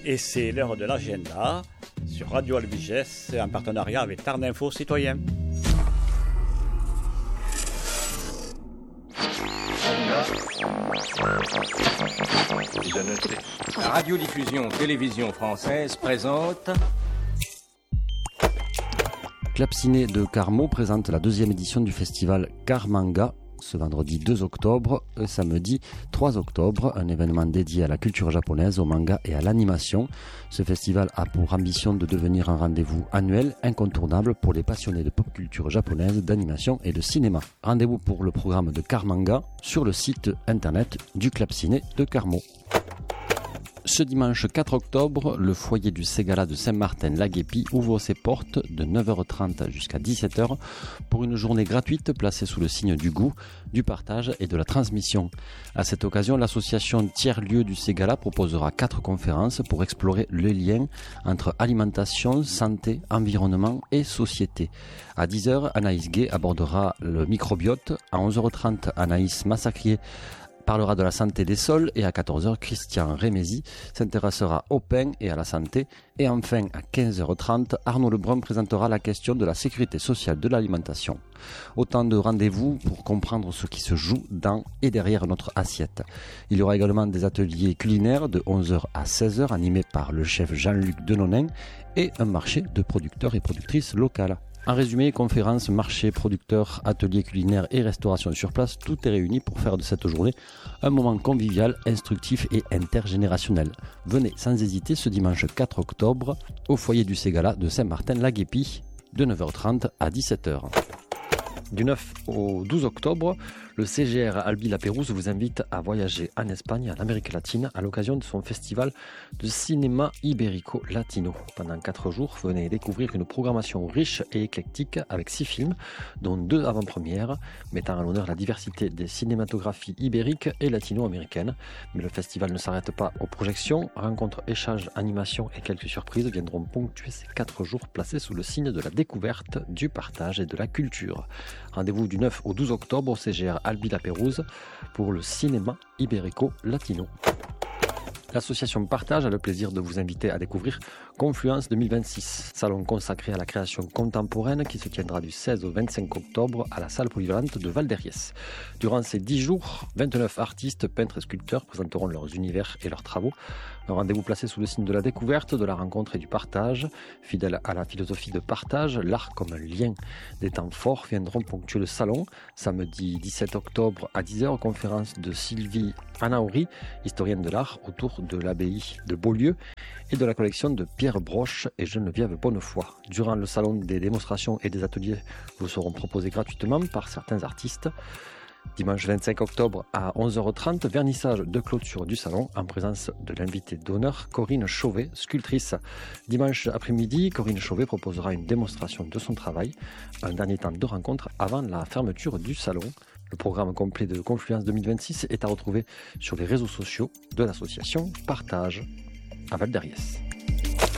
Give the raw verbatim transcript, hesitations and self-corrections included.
Et c'est l'heure de l'agenda sur Radio Albiges, en partenariat avec Tarninfo Citoyen. La radiodiffusion télévision française présente... Club Ciné de Carmaux présente la deuxième édition du festival Carmanga, ce vendredi deux octobre et samedi trois octobre, un événement dédié à la culture japonaise, au manga et à l'animation. Ce festival a pour ambition de devenir un rendez-vous annuel incontournable pour les passionnés de pop culture japonaise, d'animation et de cinéma. Rendez-vous pour le programme de Carmanga sur le site internet du Club Ciné de Carmaux. Ce dimanche quatre octobre, le foyer du Ségala de Saint-Martin-la-Guépie ouvre ses portes de neuf heures trente jusqu'à dix-sept heures pour une journée gratuite placée sous le signe du goût, du partage et de la transmission. À cette occasion, l'association Tiers-Lieux du Ségala proposera quatre conférences pour explorer le lien entre alimentation, santé, environnement et société. À dix heures, Anaïs Gay abordera le microbiote. À onze heures trente, Anaïs Massacrier parlera de la santé des sols et à quatorze heures, Christian Rémézy s'intéressera au pain et à la santé. Et enfin, à quinze heures trente, Arnaud Lebrun présentera la question de la sécurité sociale de l'alimentation. Autant de rendez-vous pour comprendre ce qui se joue dans et derrière notre assiette. Il y aura également des ateliers culinaires de onze heures à seize heures animés par le chef Jean-Luc Denonin et un marché de producteurs et productrices locales. En résumé, conférences, marchés, producteurs, ateliers culinaires et restauration sur place, tout est réuni pour faire de cette journée un moment convivial, instructif et intergénérationnel. Venez sans hésiter ce dimanche quatre octobre au foyer du Ségala de Saint-Martin-la-Guépie de neuf heures trente à dix-sept heures. Du neuf au douze octobre, le C G R Albi La Pérouse vous invite à voyager en Espagne et en Amérique latine à l'occasion de son festival de cinéma ibérico-latino. Pendant quatre jours, venez découvrir une programmation riche et éclectique avec six films, dont deux avant-premières, mettant à l'honneur la diversité des cinématographies ibériques et latino-américaines. Mais le festival ne s'arrête pas aux projections. Rencontres, échanges, animations et quelques surprises viendront ponctuer ces quatre jours placés sous le signe de la découverte, du partage et de la culture. Rendez-vous du neuf au douze octobre au C G R Albi La Pérouse pour le cinéma ibérico-latino. L'association Partage a le plaisir de vous inviter à découvrir Confluence deux mille vingt-six, salon consacré à la création contemporaine qui se tiendra du seize au vingt-cinq octobre à la salle polyvalente de Val-d'Herriès. Durant ces dix jours, vingt-neuf artistes, peintres et sculpteurs présenteront leurs univers et leurs travaux. Un rendez-vous placé sous le signe de la découverte, de la rencontre et du partage. Fidèle à la philosophie de partage, l'art comme un lien. Des temps forts viendront ponctuer le salon. Samedi dix-sept octobre à dix heures, conférence de Sylvie Anaouri, historienne de l'art, autour de l'abbaye de Beaulieu et de la collection de Pierre Broche et Geneviève Bonnefoy. Durant le salon, des démonstrations et des ateliers vous seront proposés gratuitement par certains artistes. Dimanche vingt-cinq octobre à onze heures trente, vernissage de clôture du salon en présence de l'invitée d'honneur Corinne Chauvet, sculptrice. Dimanche après-midi, Corinne Chauvet proposera une démonstration de son travail, un dernier temps de rencontre avant la fermeture du salon. Le programme complet de Confluence deux mille vingt-six est à retrouver sur les réseaux sociaux de l'association Partage à Val-d'Herriès.